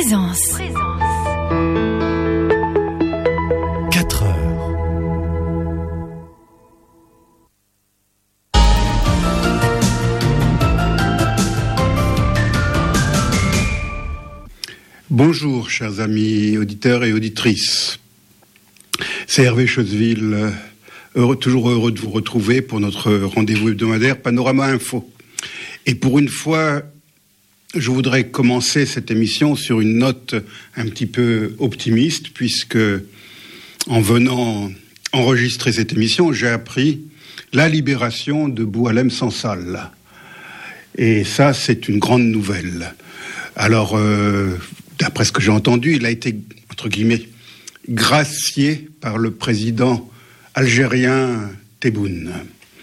Présence. 4 heures. Bonjour, chers amis auditeurs et auditrices. C'est Hervé Choseville, toujours heureux de vous retrouver pour notre rendez-vous hebdomadaire Panorama Info. Et pour une fois, je voudrais commencer cette émission sur une note un petit peu optimiste, puisque en venant enregistrer cette émission, j'ai appris la libération de Boualem Sansal. Et ça, c'est une grande nouvelle. Alors, d'après ce que j'ai entendu, il a été, entre guillemets, gracié par le président algérien Tebboune.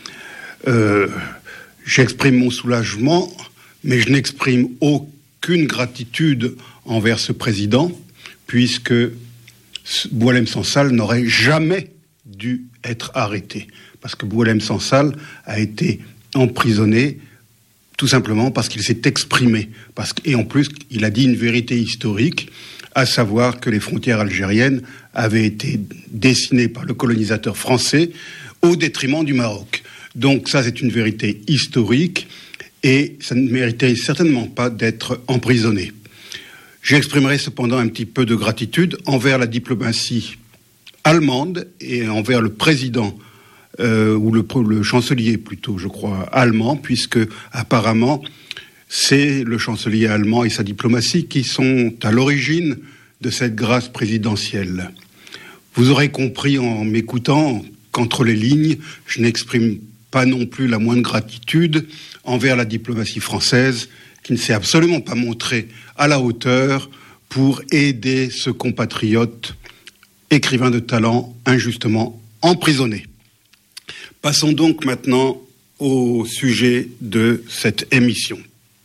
J'exprime mon soulagement, mais je n'exprime aucune gratitude envers ce président, puisque Boualem Sansal n'aurait jamais dû être arrêté. Parce que Boualem Sansal a été emprisonné tout simplement parce qu'il s'est exprimé. Et en plus, il a dit une vérité historique, à savoir que les frontières algériennes avaient été dessinées par le colonisateur français au détriment du Maroc. Donc ça, c'est une vérité historique et ça ne méritait certainement pas d'être emprisonné. J'exprimerai cependant un petit peu de gratitude envers la diplomatie allemande et envers le président ou le chancelier plutôt, je crois, allemand, puisque apparemment c'est le chancelier allemand et sa diplomatie qui sont à l'origine de cette grâce présidentielle. Vous aurez compris en m'écoutant qu'entre les lignes, je n'exprime pas non plus la moindre gratitude envers la diplomatie française qui ne s'est absolument pas montrée à la hauteur pour aider ce compatriote écrivain de talent injustement emprisonné. Passons donc maintenant au sujet de cette émission.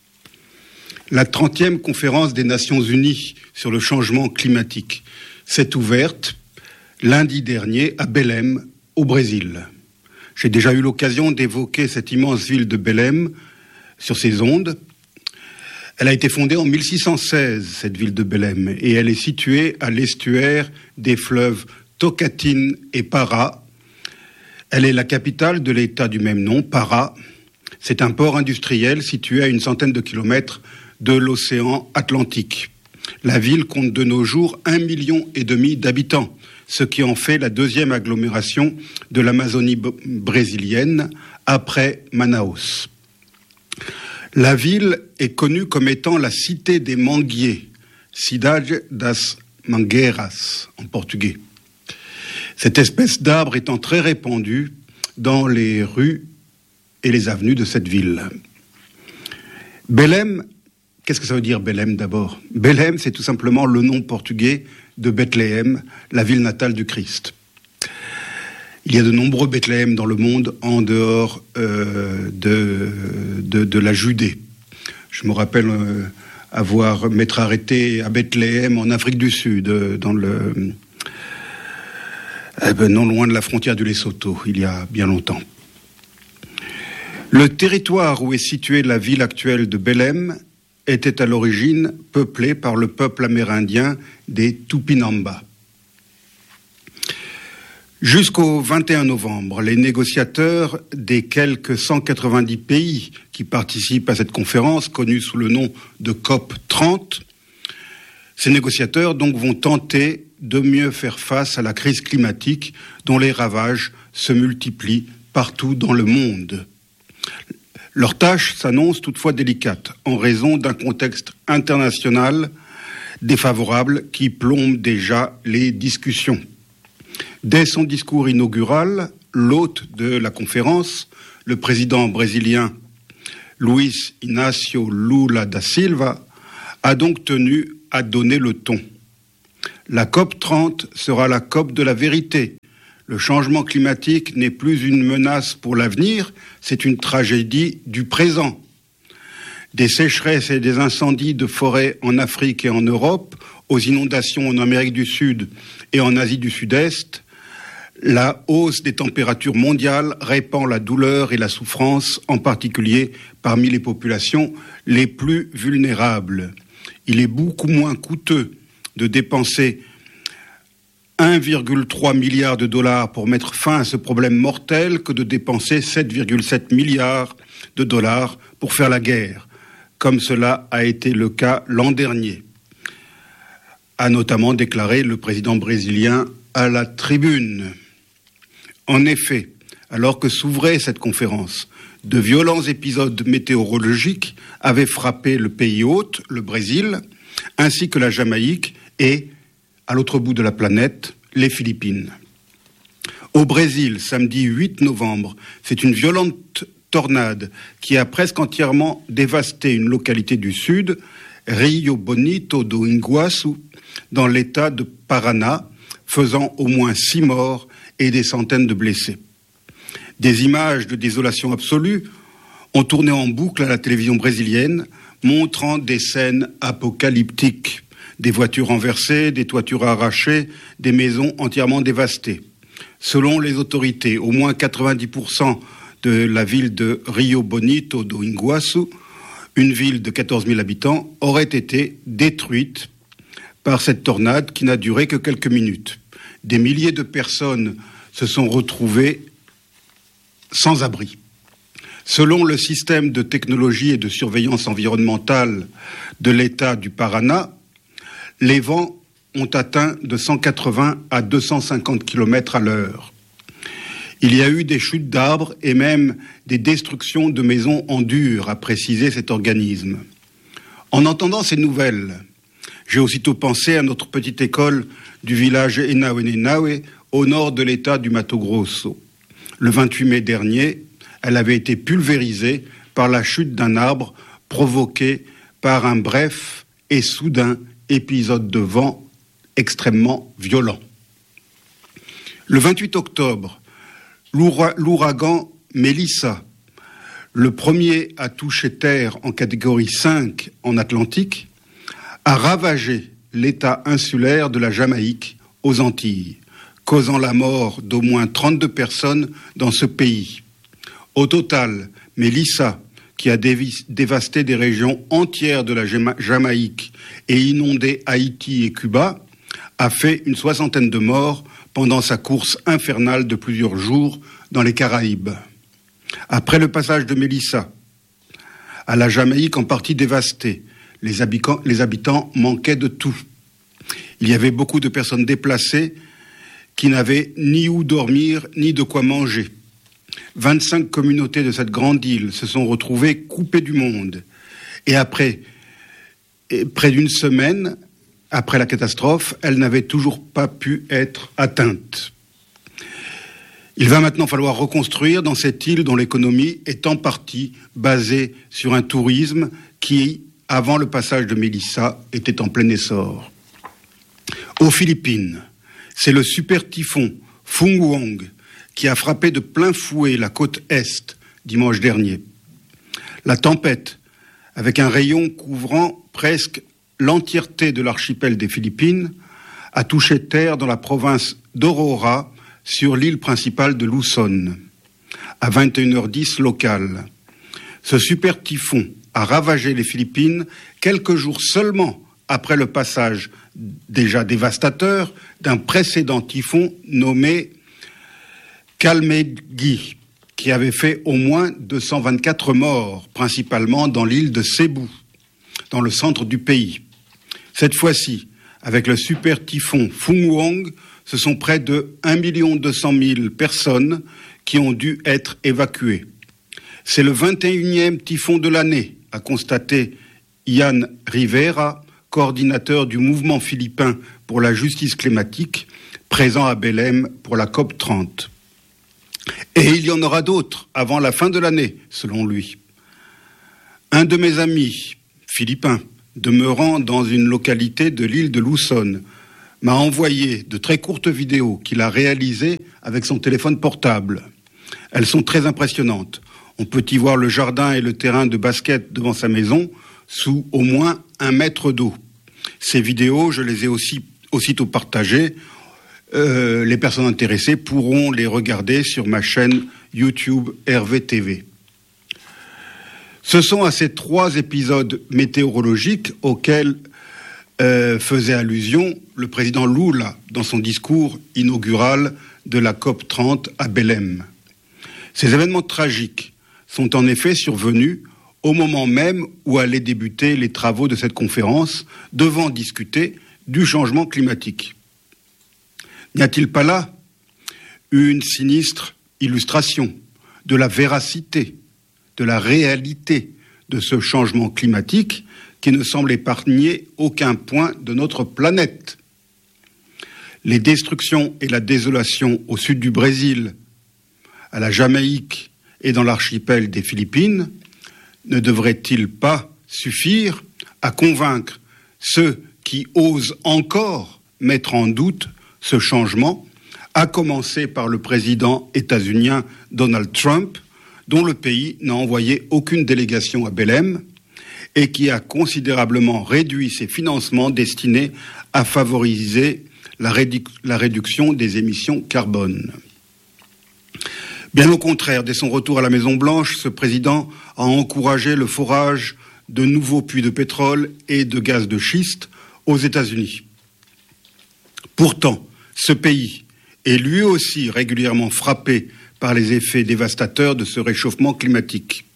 La 30e conférence des Nations Unies sur le changement climatique s'est ouverte lundi dernier à Belém, au Brésil. J'ai déjà eu l'occasion d'évoquer cette immense ville de Belém sur ces ondes. Elle a été fondée en 1616, cette ville de Belém, et elle est située à l'estuaire des fleuves Tocantins et Pará. Elle est la capitale de l'État du même nom, Pará. C'est un port industriel situé à une centaine de kilomètres de l'océan Atlantique. La ville compte de nos jours 1,5 million d'habitants, ce qui en fait la deuxième agglomération de l'Amazonie brésilienne après Manaus. La ville est connue comme étant la cité des manguiers, Cidade das Mangueiras en portugais. Cette espèce d'arbre étant très répandue dans les rues et les avenues de cette ville. Belém, qu'est-ce que ça veut dire Belém d'abord ? Belém, c'est tout simplement le nom portugais de Bethléem, la ville natale du Christ. Il y a de nombreux Bethléem dans le monde en dehors de la Judée. Je me rappelle m'être arrêté à Bethléem en Afrique du Sud, non loin de la frontière du Lesotho, il y a bien longtemps. Le territoire où est située la ville actuelle de Belém était à l'origine peuplé par le peuple amérindien des Tupinamba. Jusqu'au 21 novembre, les négociateurs des quelques 190 pays qui participent à cette conférence, connue sous le nom de COP30, ces négociateurs donc vont tenter de mieux faire face à la crise climatique dont les ravages se multiplient partout dans le monde. Leur tâche s'annonce toutefois délicate en raison d'un contexte international défavorable qui plombe déjà les discussions. Dès son discours inaugural, l'hôte de la conférence, le président brésilien Luiz Inácio Lula da Silva, a donc tenu à donner le ton. La COP30 sera la COP de la vérité. Le changement climatique n'est plus une menace pour l'avenir, c'est une tragédie du présent. Des sécheresses et des incendies de forêts en Afrique et en Europe, aux inondations en Amérique du Sud et en Asie du Sud-Est, la hausse des températures mondiales répand la douleur et la souffrance, en particulier parmi les populations les plus vulnérables. il est beaucoup moins coûteux de dépenser 1,3 milliard de dollars pour mettre fin à ce problème mortel que de dépenser 7,7 milliards de dollars pour faire la guerre, comme cela a été le cas l'an dernier, a notamment déclaré le président brésilien à la tribune. En effet, alors que s'ouvrait cette conférence, de violents épisodes météorologiques avaient frappé le pays hôte, le Brésil, ainsi que la Jamaïque et, à l'autre bout de la planète, les Philippines. Au Brésil, samedi 8 novembre, c'est une violente tornade qui a presque entièrement dévasté une localité du sud, Rio Bonito do Iguaçu, dans l'état de Paraná, faisant au moins 6 morts et des centaines de blessés. Des images de désolation absolue ont tourné en boucle à la télévision brésilienne, montrant des scènes apocalyptiques. Des voitures renversées, des toitures arrachées, des maisons entièrement dévastées. Selon les autorités, au moins 90% de la ville de Rio Bonito do Iguaçu, une ville de 14 000 habitants, aurait été détruite par cette tornade qui n'a duré que quelques minutes. Des milliers de personnes se sont retrouvées sans abri. Selon le système de technologie et de surveillance environnementale de l'État du Paraná, les vents ont atteint de 180 à 250 km à l'heure. Il y a eu des chutes d'arbres et même des destructions de maisons en dur, a précisé cet organisme. En entendant ces nouvelles, j'ai aussitôt pensé à notre petite école du village Enauenenauê, au nord de l'État du Mato Grosso. Le 28 mai dernier, elle avait été pulvérisée par la chute d'un arbre provoqué par un bref et soudain épisode de vent extrêmement violent. Le 28 octobre, l'ouragan Melissa, le premier à toucher terre en catégorie 5 en Atlantique, a ravagé l'état insulaire de la Jamaïque aux Antilles, causant la mort d'au moins 32 personnes dans ce pays. Au total, Melissa, qui a dévasté des régions entières de la Jamaïque et inondé Haïti et Cuba, a fait une 60aine de morts pendant sa course infernale de plusieurs jours dans les Caraïbes. Après le passage de Melissa à la Jamaïque en partie dévastée, les habitants manquaient de tout. Il y avait beaucoup de personnes déplacées qui n'avaient ni où dormir ni de quoi manger. 25 communautés de cette grande île se sont retrouvées coupées du monde. Et près d'une semaine après la catastrophe, elles n'avaient toujours pas pu être atteintes. Il va maintenant falloir reconstruire dans cette île dont l'économie est en partie basée sur un tourisme qui, avant le passage de Melissa, était en plein essor. Aux Philippines, c'est le super typhon Funguong qui a frappé de plein fouet la côte est dimanche dernier. La tempête, avec un rayon couvrant presque l'entièreté de l'archipel des Philippines, a touché terre dans la province d'Aurora, sur l'île principale de Luzon, à 21h10 locale. Ce super typhon a ravagé les Philippines quelques jours seulement après le passage déjà dévastateur d'un précédent typhon nommé Kalmegi, qui avait fait au moins 224 morts, principalement dans l'île de Cebu, dans le centre du pays. Cette fois-ci, avec le super typhon Funguong, ce sont près de 1 200 000 personnes qui ont dû être évacuées. C'est le 21e typhon de l'année, a constaté Ian Rivera, coordinateur du mouvement philippin pour la justice climatique, présent à Belém pour la COP30. Et il y en aura d'autres avant la fin de l'année, selon lui. Un de mes amis philippins, demeurant dans une localité de l'île de Luzon, m'a envoyé de très courtes vidéos qu'il a réalisées avec son téléphone portable. Elles sont très impressionnantes. On peut y voir le jardin et le terrain de basket devant sa maison sous au moins 1 mètre d'eau. Ces vidéos, je les ai aussitôt partagées. Les personnes intéressées pourront les regarder sur ma chaîne YouTube RVTV. Ce sont à ces 3 épisodes météorologiques auxquels faisait allusion le président Lula dans son discours inaugural de la COP 30 à Belém. Ces événements tragiques sont en effet survenus au moment même où allaient débuter les travaux de cette conférence devant discuter du changement climatique. N'y a-t-il pas là une sinistre illustration de la véracité, de la réalité de ce changement climatique qui ne semble épargner aucun point de notre planète? Les destructions et la désolation au sud du Brésil, à la Jamaïque et dans l'archipel des Philippines ne devraient-ils pas suffire à convaincre ceux qui osent encore mettre en doute ce changement, à commencer par le président états-unien Donald Trump, dont le pays n'a envoyé aucune délégation à Belém et qui a considérablement réduit ses financements destinés à favoriser la réduction des émissions carbone. Bien au contraire, dès son retour à la Maison-Blanche, ce président a encouragé le forage de nouveaux puits de pétrole et de gaz de schiste aux États-Unis. Pourtant, ce pays est lui aussi régulièrement frappé par les effets dévastateurs de ce réchauffement climatique.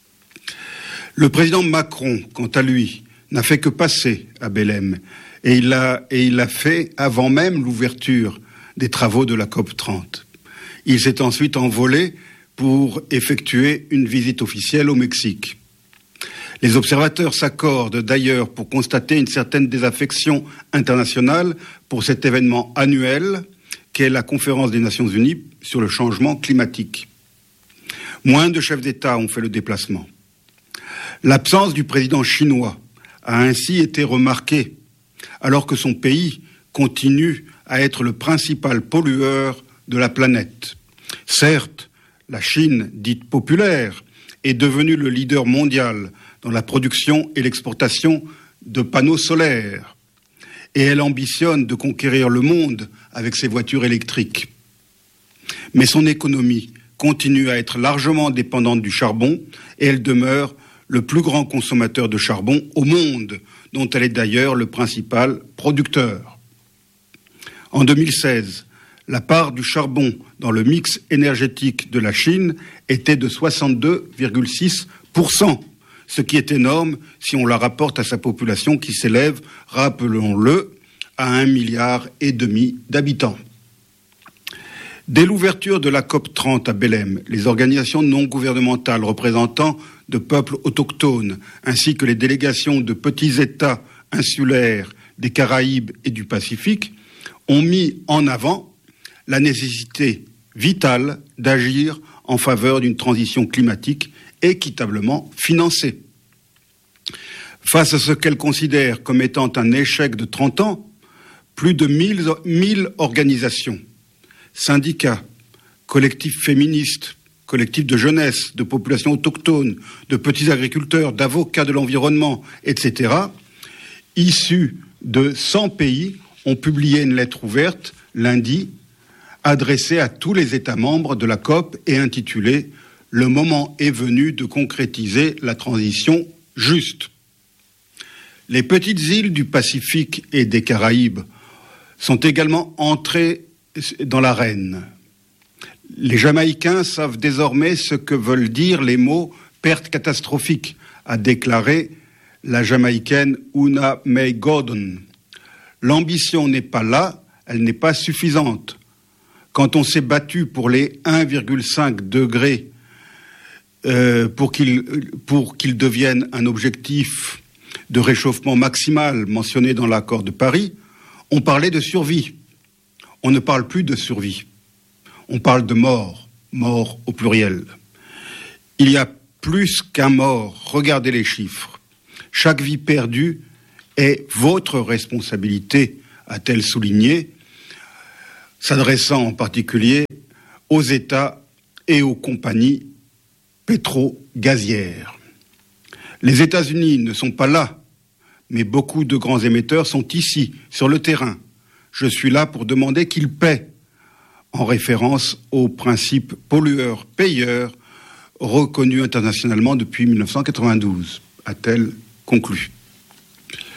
Le président Macron, quant à lui, n'a fait que passer à Belém et il l'a fait avant même l'ouverture des travaux de la COP 30. Il s'est ensuite envolé pour effectuer une visite officielle au Mexique. Les observateurs s'accordent d'ailleurs pour constater une certaine désaffection internationale pour cet événement annuel qu'est la conférence des Nations Unies sur le changement climatique. Moins de chefs d'État ont fait le déplacement. L'absence du président chinois a ainsi été remarquée, alors que son pays continue à être le principal pollueur de la planète. Certes, la Chine, dite populaire, est devenue le leader mondial dans la production et l'exportation de panneaux solaires. Et elle ambitionne de conquérir le monde avec ses voitures électriques. Mais son économie continue à être largement dépendante du charbon et elle demeure le plus grand consommateur de charbon au monde, dont elle est d'ailleurs le principal producteur. En 2016, la part du charbon dans le mix énergétique de la Chine était de 62,6%, ce qui est énorme si on la rapporte à sa population qui s'élève, rappelons-le, à 1,5 milliard d'habitants. Dès l'ouverture de la COP 30 à Belém, les organisations non gouvernementales représentant de peuples autochtones, ainsi que les délégations de petits États insulaires des Caraïbes et du Pacifique, ont mis en avant la nécessité vitale d'agir en faveur d'une transition climatique équitablement financée. Face à ce qu'elles considèrent comme étant un échec de 30 ans, plus de 1000 organisations, syndicats, collectifs féministes, collectifs de jeunesse, de populations autochtones, de petits agriculteurs, d'avocats de l'environnement, etc., issus de 100 pays, ont publié une lettre ouverte lundi, adressée à tous les États membres de la COP et intitulée « Le moment est venu de concrétiser la transition juste ». Les petites îles du Pacifique et des Caraïbes sont également entrées dans l'arène. Les Jamaïcains savent désormais ce que veulent dire les mots « perte catastrophique », a déclaré la Jamaïcaine Una May Gordon. L'ambition n'est pas là, elle n'est pas suffisante. Quand on s'est battu pour les 1,5 degrés pour qu'ils deviennent un objectif de réchauffement maximal mentionné dans l'accord de Paris, on parlait de survie. On ne parle plus de survie. On parle de mort, mort au pluriel. Il y a plus qu'un mort. Regardez les chiffres. Chaque vie perdue est votre responsabilité, a-t-elle souligné, s'adressant en particulier aux États et aux compagnies pétro-gazières. Les États-Unis ne sont pas là, mais beaucoup de grands émetteurs sont ici, sur le terrain. Je suis là pour demander qu'ils paient, en référence au principe pollueur-payeur reconnu internationalement depuis 1992, a-t-elle conclu.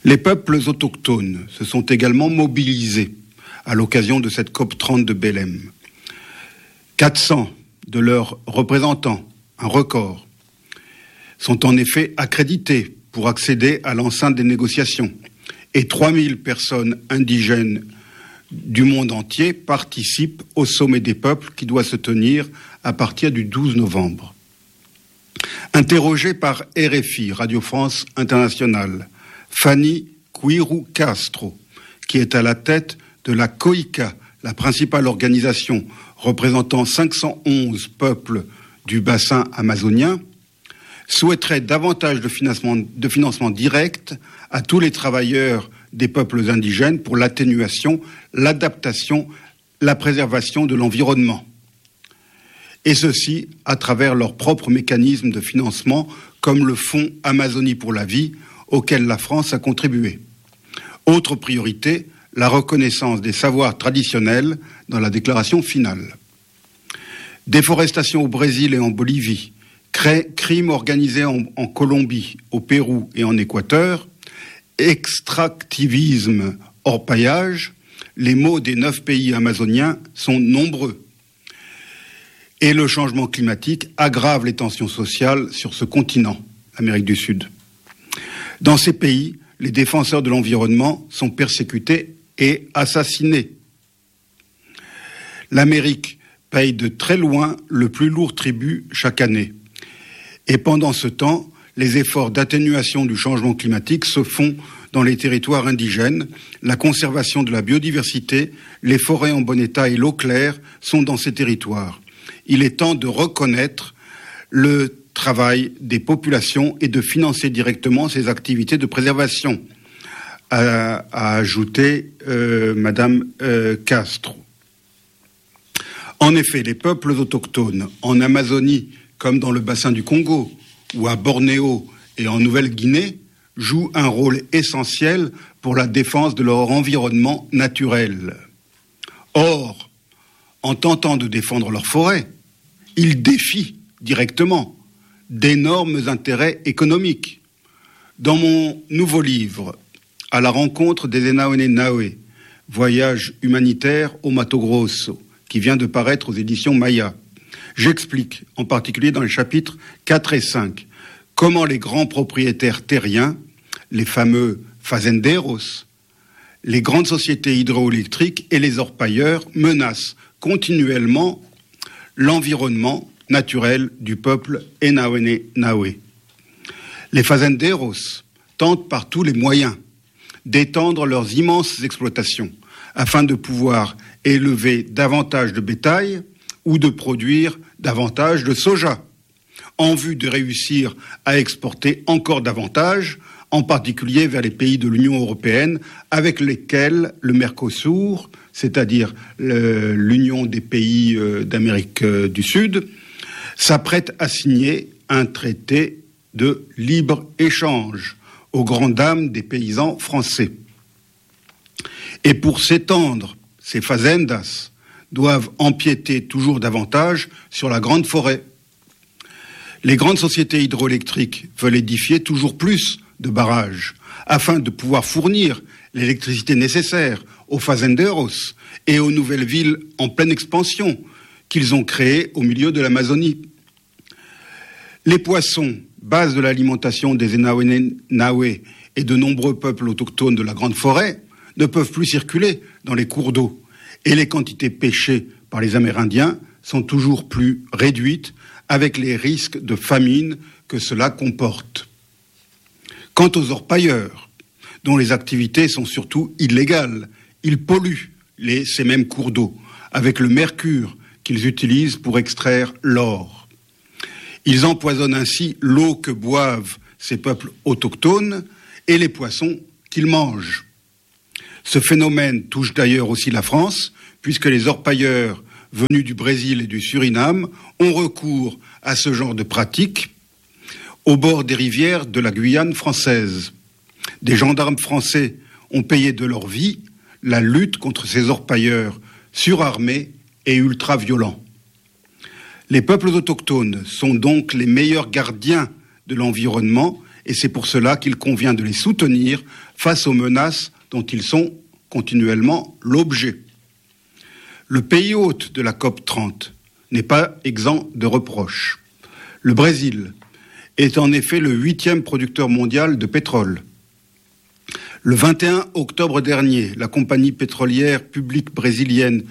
Les peuples autochtones se sont également mobilisés à l'occasion de cette COP30 de Belém. 400 de leurs représentants, un record, sont en effet accrédités pour accéder à l'enceinte des négociations. Et 3000 personnes indigènes du monde entier participent au sommet des peuples qui doit se tenir à partir du 12 novembre. Interrogée par RFI, Radio France Internationale, Fanny Quiru Castro, qui est à la tête de la COICA, la principale organisation représentant 511 peuples du bassin amazonien, souhaiterait davantage de financement direct à tous les travailleurs des peuples indigènes pour l'atténuation, l'adaptation, la préservation de l'environnement. Et ceci à travers leurs propres mécanismes de financement, comme le Fonds Amazonie pour la vie, auquel la France a contribué. Autre priorité, la reconnaissance des savoirs traditionnels dans la déclaration finale. Déforestation au Brésil et en Bolivie, crimes organisés en Colombie, au Pérou et en Équateur, extractivisme hors paillage, les maux des 9 pays amazoniens sont nombreux. Et le changement climatique aggrave les tensions sociales sur ce continent, l'Amérique du Sud. Dans ces pays, les défenseurs de l'environnement sont persécutés et assassinés. L'Amérique paye de très loin le plus lourd tribut chaque année. Et pendant ce temps, les efforts d'atténuation du changement climatique se font dans les territoires indigènes. La conservation de la biodiversité, les forêts en bon état et l'eau claire sont dans ces territoires. Il est temps de reconnaître le travail des populations et de financer directement ces activités de préservation, a ajouté Madame Castro. En effet, les peuples autochtones en Amazonie, comme dans le bassin du Congo, ou à Bornéo et en Nouvelle-Guinée, jouent un rôle essentiel pour la défense de leur environnement naturel. Or, en tentant de défendre leurs forêts, ils défient directement d'énormes intérêts économiques. Dans mon nouveau livre, À la rencontre des Enaoene-Nawe, voyage humanitaire au Mato Grosso, qui vient de paraître aux éditions Maya, j'explique, en particulier dans les chapitres 4 et 5, comment les grands propriétaires terriens, les fameux fazenderos, les grandes sociétés hydroélectriques et les orpailleurs menacent continuellement l'environnement naturel du peuple Enaoene-Nawe. Les fazenderos tentent par tous les moyens d'étendre leurs immenses exploitations afin de pouvoir élever davantage de bétail ou de produire davantage de soja, en vue de réussir à exporter encore davantage, en particulier vers les pays de l'Union européenne, avec lesquels le Mercosur, c'est-à-dire l'Union des pays d'Amérique du Sud, s'apprête à signer un traité de libre-échange aux grandes dames des paysans français. Et pour s'étendre, ces fazendas doivent empiéter toujours davantage sur la grande forêt. Les grandes sociétés hydroélectriques veulent édifier toujours plus de barrages afin de pouvoir fournir l'électricité nécessaire aux fazenderos et aux nouvelles villes en pleine expansion qu'ils ont créées au milieu de l'Amazonie. Les poissons, base de l'alimentation des Enaoene-Nawe et de nombreux peuples autochtones de la grande forêt, ne peuvent plus circuler dans les cours d'eau et les quantités pêchées par les Amérindiens sont toujours plus réduites avec les risques de famine que cela comporte. Quant aux orpailleurs, dont les activités sont surtout illégales, ils polluent ces mêmes cours d'eau avec le mercure qu'ils utilisent pour extraire l'or. Ils empoisonnent ainsi l'eau que boivent ces peuples autochtones et les poissons qu'ils mangent. Ce phénomène touche d'ailleurs aussi la France, puisque les orpailleurs venus du Brésil et du Suriname ont recours à ce genre de pratiques au bord des rivières de la Guyane française. Des gendarmes français ont payé de leur vie la lutte contre ces orpailleurs surarmés et ultra-violents. Les peuples autochtones sont donc les meilleurs gardiens de l'environnement et c'est pour cela qu'il convient de les soutenir face aux menaces dont ils sont continuellement l'objet. Le pays hôte de la COP30 n'est pas exempt de reproches. Le Brésil est en effet le 8e producteur mondial de pétrole. Le 21 octobre dernier, la compagnie pétrolière publique brésilienne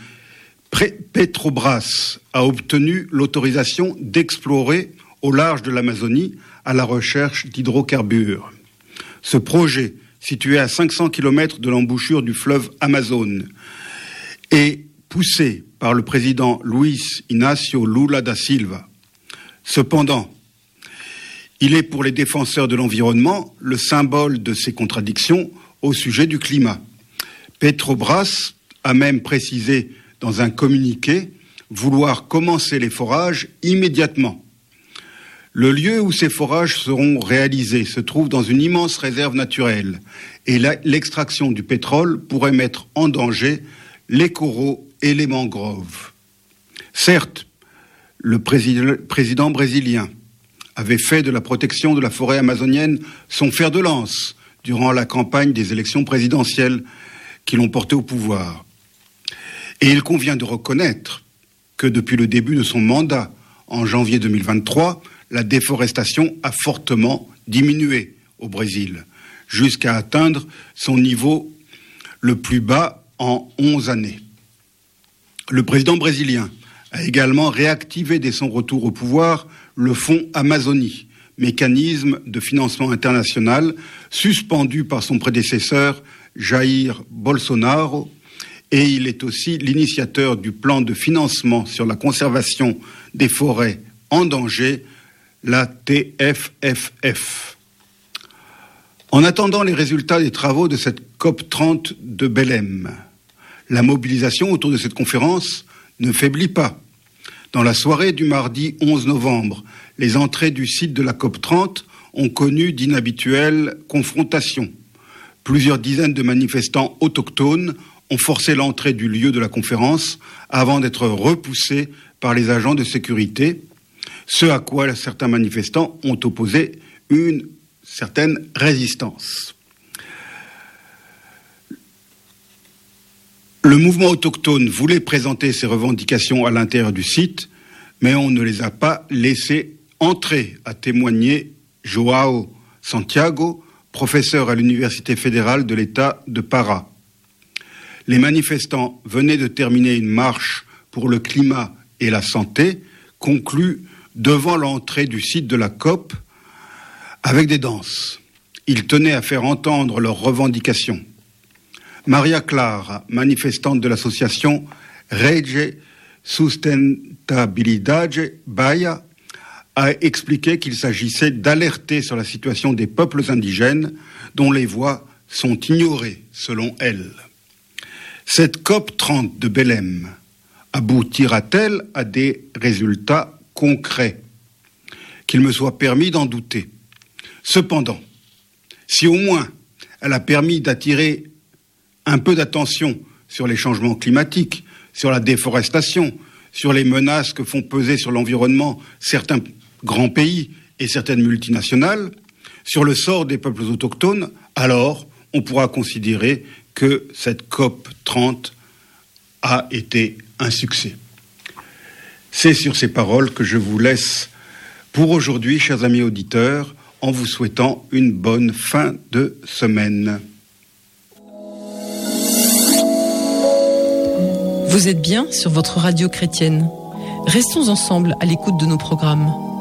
Petrobras a obtenu l'autorisation d'explorer au large de l'Amazonie à la recherche d'hydrocarbures. Ce projet, situé à 500 km de l'embouchure du fleuve Amazone, est poussé par le président Luiz Inácio Lula da Silva. Cependant, il est pour les défenseurs de l'environnement le symbole de ces contradictions au sujet du climat. Petrobras a même précisé dans un communiqué vouloir commencer les forages immédiatement. Le lieu où ces forages seront réalisés se trouve dans une immense réserve naturelle et l'extraction du pétrole pourrait mettre en danger les coraux et les mangroves. Certes, le président brésilien avait fait de la protection de la forêt amazonienne son fer de lance durant la campagne des élections présidentielles qui l'ont porté au pouvoir. Et il convient de reconnaître que depuis le début de son mandat, en janvier 2023, la déforestation a fortement diminué au Brésil, jusqu'à atteindre son niveau le plus bas en 11 années. Le président brésilien a également réactivé dès son retour au pouvoir le Fonds Amazonie, mécanisme de financement international suspendu par son prédécesseur Jair Bolsonaro, et il est aussi l'initiateur du plan de financement sur la conservation des forêts en danger, la TFFF. En attendant les résultats des travaux de cette COP30 de Belém, la mobilisation autour de cette conférence ne faiblit pas. Dans la soirée du mardi 11 novembre, les entrées du site de la COP30 ont connu d'inhabituelles confrontations. Plusieurs dizaines de manifestants autochtones ont forcé l'entrée du lieu de la conférence avant d'être repoussés par les agents de sécurité, ce à quoi certains manifestants ont opposé une certaine résistance. Le mouvement autochtone voulait présenter ses revendications à l'intérieur du site, mais on ne les a pas laissés entrer, a témoigné Joao Santiago, professeur à l'Université fédérale de l'État de Pará. Les manifestants venaient de terminer une marche pour le climat et la santé, conclue devant l'entrée du site de la COP avec des danses. Ils tenaient à faire entendre leurs revendications. Maria Clara, manifestante de l'association Rede Sustentabilidade Bahia, a expliqué qu'il s'agissait d'alerter sur la situation des peuples indigènes dont les voix sont ignorées, selon elle. Cette COP30 de Belém aboutira-t-elle à des résultats concrets? Qu'il me soit permis d'en douter. Cependant, si au moins elle a permis d'attirer un peu d'attention sur les changements climatiques, sur la déforestation, sur les menaces que font peser sur l'environnement certains grands pays et certaines multinationales, sur le sort des peuples autochtones, alors on pourra considérer que cette COP30 a été un succès. C'est sur ces paroles que je vous laisse pour aujourd'hui, chers amis auditeurs, en vous souhaitant une bonne fin de semaine. Vous êtes bien sur votre radio chrétienne. Restons ensemble à l'écoute de nos programmes.